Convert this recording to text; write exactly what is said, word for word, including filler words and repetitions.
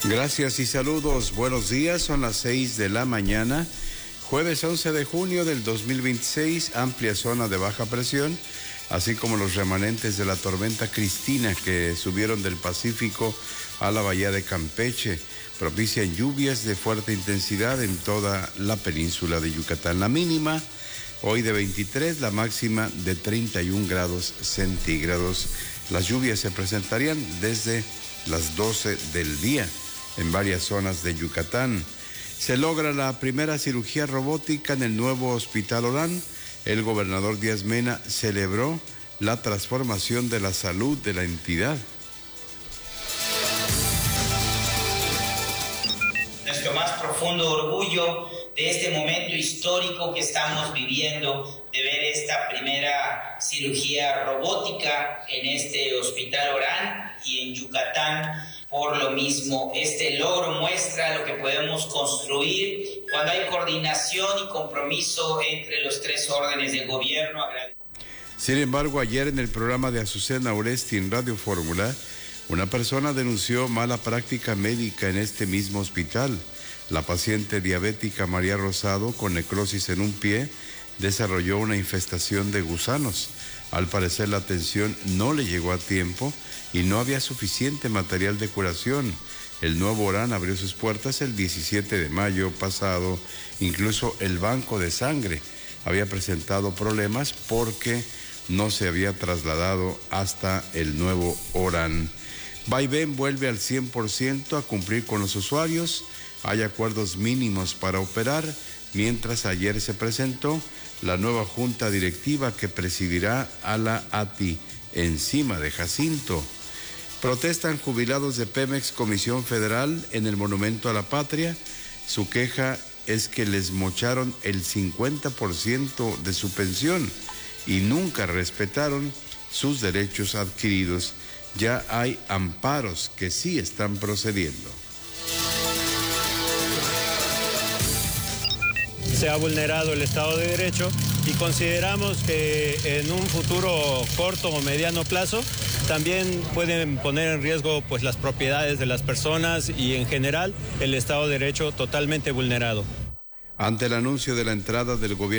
Gracias y saludos. Buenos días, son las seis de la mañana. Jueves once de junio del dos mil veintiséis, amplia zona de baja presión, así como los remanentes de la tormenta Cristina que subieron del Pacífico a la bahía de Campeche, propician lluvias de fuerte intensidad en toda la península de Yucatán. La mínima hoy de veintitrés, la máxima de treinta y un grados centígrados. Las lluvias se presentarían desde las doce del día en varias zonas de Yucatán. Se logra la primera cirugía robótica en el nuevo Hospital Orán. El gobernador Díaz Mena celebró la transformación de la salud de la entidad. Nuestro más profundo orgullo de este momento histórico que estamos viviendo, de ver esta primera cirugía robótica en este Hospital Orán y en Yucatán. Por lo mismo, este logro muestra lo que podemos construir cuando hay coordinación y compromiso entre los tres órdenes de gobierno. Sin embargo, ayer en el programa de Azucena Oresti en Radio Fórmula, una persona denunció mala práctica médica en este mismo hospital. La paciente diabética María Rosado, con necrosis en un pie, desarrolló una infestación de gusanos. Al parecer la atención no le llegó a tiempo y no había suficiente material de curación. El nuevo Orán abrió sus puertas el diecisiete de mayo pasado. Incluso el banco de sangre había presentado problemas porque no se había trasladado hasta el nuevo Orán. Vaivén vuelve al cien por ciento a cumplir con los usuarios. Hay acuerdos mínimos para operar, mientras ayer se presentó la nueva junta directiva que presidirá a la A T I encima de Jacinto. Protestan jubilados de Pemex Comisión Federal en el Monumento a la Patria. Su queja es que les mocharon el cincuenta por ciento de su pensión y nunca respetaron sus derechos adquiridos. Ya hay amparos que sí están procediendo. Se ha vulnerado el Estado de Derecho y consideramos que en un futuro corto o mediano plazo también pueden poner en riesgo pues las propiedades de las personas y en general el Estado de Derecho totalmente vulnerado. Ante el anuncio de la entrada del gobierno